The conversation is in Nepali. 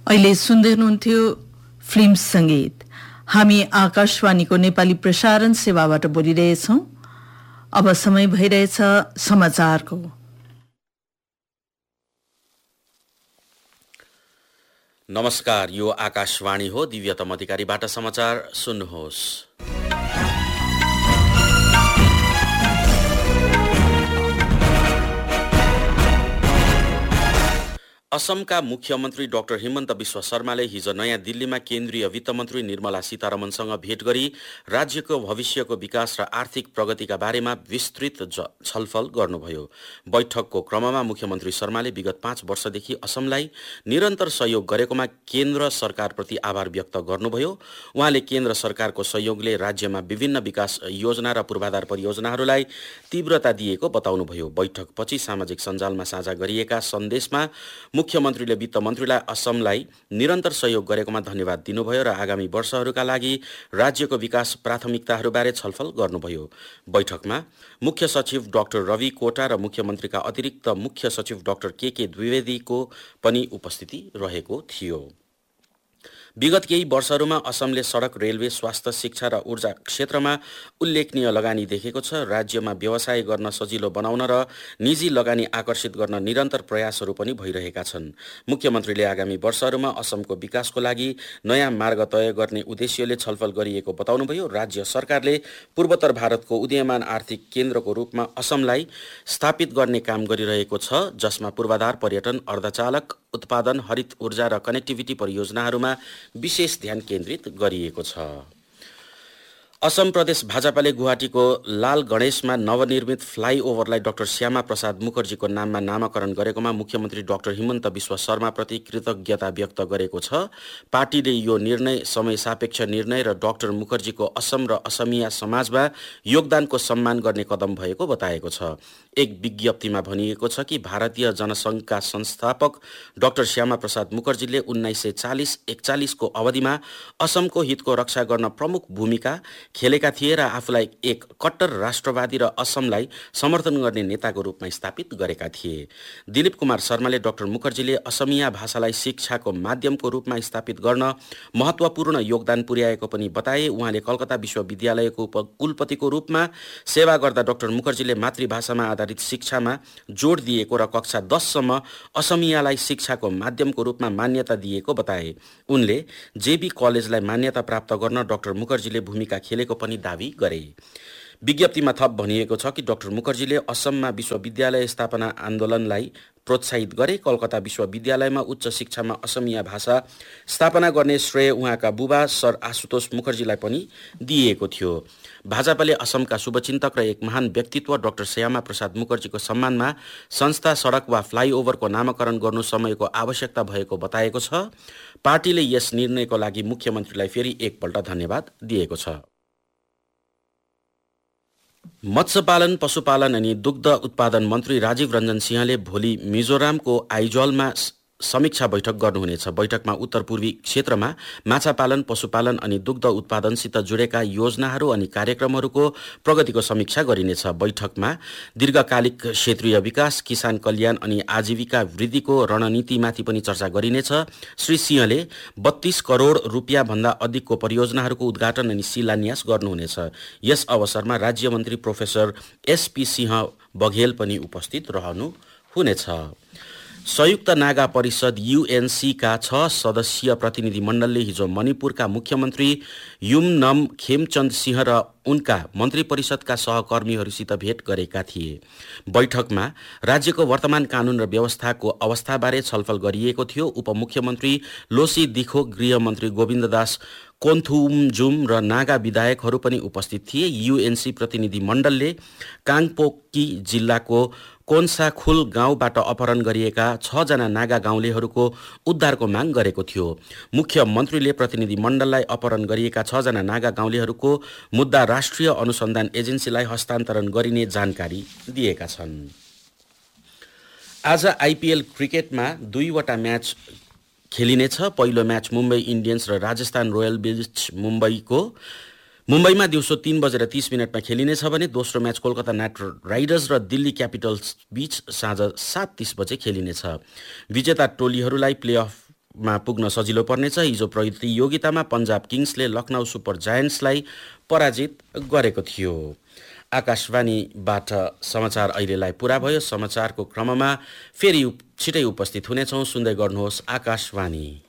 अहिले सुन्दै हुनुहुन्थ्यो फिल्म संगीत। हामी आकाशवाणीको नेपाली प्रसारण सेवाबाट बोलिरहेछौं। अब समय भइरहेछ समाचारको। नमस्कार, यो आकाशवाणी हो। दिव्यतम अधिकारीबाट समाचार सुन्नुहोस्। असमका मुख्यमन्त्री डाक्टर हिमन्त बिश्व शर्माले हिजो नयाँ दिल्लीमा केन्द्रीय वित्त मन्त्री निर्मला सीतारमणसँग भेट गरी राज्यको भविष्यको विकास र आर्थिक प्रगतिका बारेमा विस्तृत छलफल गर्नुभयो। बैठकको क्रममा मुख्यमन्त्री शर्माले विगत 5 वर्षदेखि असमलाई निरन्तर सहयोग गरेकोमा केन्द्र सरकारप्रति आभार व्यक्त गर्नुभयो। उहाँले केन्द्र सरकारको सहयोगले राज्यमा विभिन्न विकास योजना र पूर्वाधार परियोजनाहरूलाई तीव्रता दिएको बताउनुभयो। बैठकपछि सामाजिक सञ्जालमा साझा गरिएका सन्देशमा मुख्यमन्त्रीले वित्त मन्त्रीलाई असमलाई निरन्तर सहयोग गरेकोमा धन्यवाद दिनुभयो र आगामी वर्षहरूका लागि राज्यको विकास प्राथमिकताहरूबारे छलफल गर्नुभयो। बैठकमा मुख्य सचिव डाक्टर रवि कोटा र मुख्यमन्त्रीका अतिरिक्त मुख्य सचिव डाक्टर के द्विवेदीको पनि उपस्थिति रहेको थियो। विगत केही वर्षहरूमा असमले सडक, रेलवे, स्वास्थ्य, शिक्षा र ऊर्जा क्षेत्रमा उल्लेखनीय लगानी देखेको छ। राज्यमा व्यवसाय गर्न सजिलो बनाउन र निजी लगानी आकर्षित गर्न निरन्तर प्रयासहरू पनि भइरहेका छन्। मुख्यमन्त्रीले आगामी वर्षहरूमा असमको विकासको लागि नयाँ मार्ग तय गर्ने उद्देश्यले छलफल गरिएको बताउनुभयो। राज्य सरकारले पूर्वोत्तर भारतको उदीयमान आर्थिक केन्द्रको रूपमा असमलाई स्थापित गर्ने काम गरिरहेको छ, जसमा पूर्वाधार, पर्यटन, अर्धचालक उत्पादन, हरित ऊर्जा र कनेक्टिभिटी परियोजनाहरूमा विशेष ध्यान केन्द्रित गरिएको छ। असम प्रदेश भाजपाले गुवाहाटीको लाल गणेशमा नवनिर्मित फ्लाइओभरलाई डाक्टर श्यामा प्रसाद मुखर्जीको नाममा नामाकरण गरेकोमा मुख्यमन्त्री डाक्टर हिमन्त बिश्व शर्माप्रति कृतज्ञता व्यक्त गरेको छ। पार्टीले यो निर्णय समय सापेक्ष निर्णय र डाक्टर मुखर्जीको असम र असमिया समाजमा योगदानको सम्मान गर्ने कदम भएको बताएको छ। एक विज्ञप्तिमा भनिएको छ कि भारतीय जनसङ्घका संस्थापक डाक्टर श्यामा प्रसाद मुखर्जीले 1940-41 को अवधिमा असमको हितको रक्षा गर्न प्रमुख भूमिका खेलेका थिए र आफूलाई एक कट्टर राष्ट्रवादी र असमलाई समर्थन गर्ने नेताको रूपमा स्थापित गरेका थिए। दिलीप कुमार शर्माले डाक्टर मुखर्जीले असमिया भाषालाई शिक्षाको माध्यमको रूपमा स्थापित गर्न महत्त्वपूर्ण योगदान पुर्याएको पनि बताए। उहाँले कलकत्ता विश्वविद्यालयको कुलपतिको रूपमा सेवा गर्दा डाक्टर मुखर्जीले मातृभाषामा आधारित शिक्षामा जोड दिएको र कक्षा 10 सम्म असमियालाई शिक्षाको माध्यमको रूपमा मान्यता दिएको बताए। उनले जेबी कलेजलाई मान्यता प्राप्त गर्न डाक्टर मुखर्जीले भूमिका खेलेको पनि दावी गरे। विज्ञप्तिमा थप भनिएको छ कि डाक्टर मुखर्जीले असममा विश्वविद्यालय स्थापना आन्दोलनलाई प्रोत्साहित गरे। कलकत्ता विश्वविद्यालयमा उच्च शिक्षामा असमिया भाषा स्थापना गर्ने श्रेय उहाँका बुबा सर आशुतोष मुखर्जीलाई पनि दिएको थियो। भाजपाले असमका शुभचिन्तक र एक महान व्यक्तित्व डाक्टर श्यामा प्रसाद मुखर्जीको सम्मानमा संस्था, सडक वा फ्लाइओभरको नामाकरण गर्नु समयको आवश्यकता भएको बताएको छ। पार्टीले यस निर्णयको लागि मुख्यमन्त्रीलाई फेरि एकपल्ट धन्यवाद दिएको छ। मत्स्यपालन, पशुपालन अनि दुग्ध उत्पादन मन्त्री राजीव रञ्जन सिंहले भोलि मिजोरामको आइजलमा समीक्षा बैठक गर्नुहुनेछ। बैठकमा उत्तर पूर्वी क्षेत्रमा माछा पालन, पशुपालन अनि दुग्ध उत्पादनसित जोडेका योजनाहरू अनि कार्यक्रमहरूको प्रगतिको समीक्षा गरिनेछ। बैठकमा दीर्घकालिक क्षेत्रीय विकास, किसान कल्याण अनि आजीविका वृद्धिको रणनीतिमाथि पनि चर्चा गरिनेछ। श्री सिंहले 32 करोड रुपियाँ भन्दा अधिकको परियोजनाहरूको उद्घाटन अनि शिलान्यास गर्नुहुनेछ। यस अवसरमा राज्य मन्त्री प्रोफेसर एसपी सिंह बघेल पनि उपस्थित रहनुहुनेछ। संयुक्त नागा परिषद UNC का 6 सदस्यीय प्रतिनिधि मण्डलले हिजो मणिपुरका मुख्यमन्त्री युमनम खेमचन्द सिंह र उनका मन्त्री परिषदका सहकर्मीहरूसित भेट गरेका थिए। बैठकमा राज्यको वर्तमान कानुन र व्यवस्थाको अवस्थाबारे छलफल गरिएको थियो। उपमुख्यमन्त्री लोसी दिखो, गृहमन्त्री गोविन्द दास कोन्थुमजुम र नागा विधायकहरू पनि उपस्थित थिए। UNC प्रतिनिधि मण्डलले काङपोकी जिल्लाको कोन्साखुल गाउँबाट अपहरण गरिएका 6 जना नागा गाउँलेहरूको उद्धारको माग गरेको थियो। मुख्यमन्त्रीले प्रतिनिधि मण्डललाई अपहरण गरिएका 6 जना नागा गाउँलेहरूको मुद्दा राष्ट्रिय अनुसन्धान एजेन्सीलाई हस्तान्तरण गरिने जानकारी दिएका छन्। आज IPL क्रिकेटमा 2 वटा म्याच खेलिनेछ। पहिलो म्याच मुम्बई इन्डियन्स र राजस्थान रोयल बीच मुम्बईमा दिउँसो 3:30 खेलिनेछ भने दोस्रो म्याच कोलकाता नाइट राइडर्स र दिल्ली क्यापिटल्स बीच साँझ 7:30 बजे खेलिनेछ। विजेता टोलीहरूलाई प्लेअफ मा पुग्न सजिलो पर्नेछ। हिजो प्रतियोगितामा पन्जाब किङ्सले लखनऊ सुपर जायन्ट्सलाई पराजित गरेको थियो। आकाशवाणीबाट समाचार अहिलेलाई पुरा भयो। समाचारको क्रममा फेरि छिटै उपस्थित हुनेछौँ। सुन्दै गर्नुहोस् आकाशवाणी।